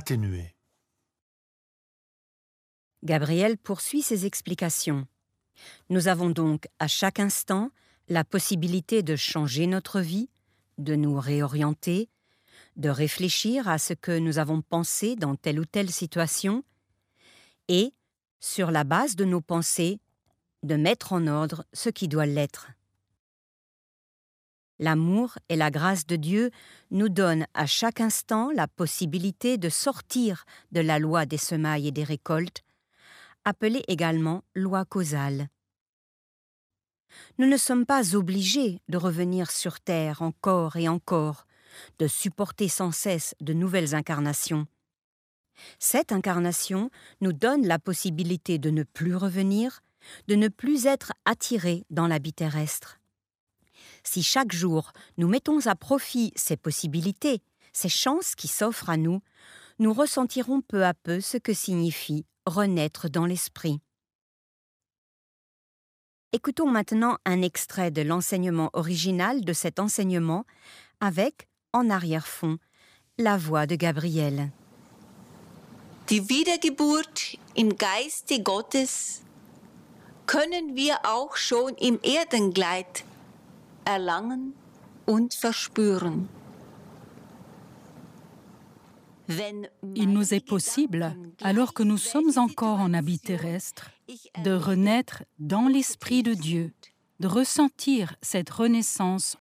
atténuée. Gabriel poursuit ses explications. Nous avons donc à chaque instant la possibilité de changer notre vie, de nous réorienter, de réfléchir à ce que nous avons pensé dans telle ou telle situation et, sur la base de nos pensées, de mettre en ordre ce qui doit l'être. L'amour et la grâce de Dieu nous donnent à chaque instant la possibilité de sortir de la loi des semailles et des récoltes, appelée également loi causale. Nous ne sommes pas obligés de revenir sur terre encore et encore, de supporter sans cesse de nouvelles incarnations. Cette incarnation nous donne la possibilité de ne plus revenir, de ne plus être attirés dans la vie terrestre. Si chaque jour nous mettons à profit ces possibilités, ces chances qui s'offrent à nous, nous ressentirons peu à peu ce que signifie renaître dans l'esprit. Écoutons maintenant un extrait de l'enseignement original de cet enseignement avec, en arrière-fond, la voix de Gabriel. Die Wiedergeburt im Geiste Gottes können wir auch schon im Erdenkleid erlangen und verspüren. Il nous est possible, alors que nous sommes encore en habit terrestre, de renaître dans l'Esprit de Dieu, de ressentir cette renaissance